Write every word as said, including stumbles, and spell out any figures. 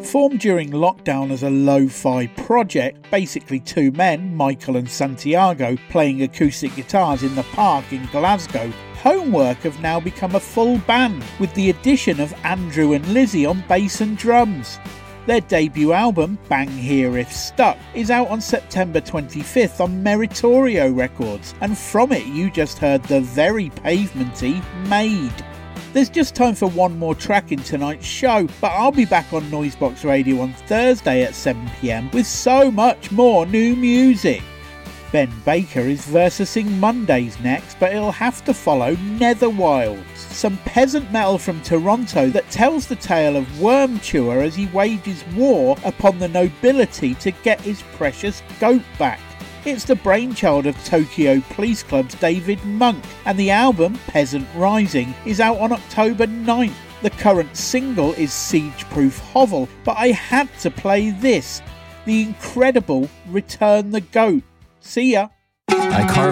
Formed during lockdown as a lo-fi project, basically two men, Michael and Santiago, playing acoustic guitars in the park in Glasgow, Homework have now become a full band with the addition of Andrew and Lizzie on bass and drums. Their debut album, Bang Here If Stuck, is out on September twenty-fifth on Meritorio Records, and from it you just heard the very pavementy Made. There's just time for one more track in tonight's show, but I'll be back on Noisebox Radio on Thursday at seven p m with so much more new music. Ben Baker is versing Mondays next, but it'll have to follow Netherwilds, some peasant metal from Toronto that tells the tale of Worm Chewer as he wages war upon the nobility to get his precious goat back. It's the brainchild of Tokyo Police Club's David Monk, and the album, Peasant Rising, is out on October ninth. The current single is Siege-Proof Hovel, but I had to play this, the incredible Return the Goat. See ya! I carved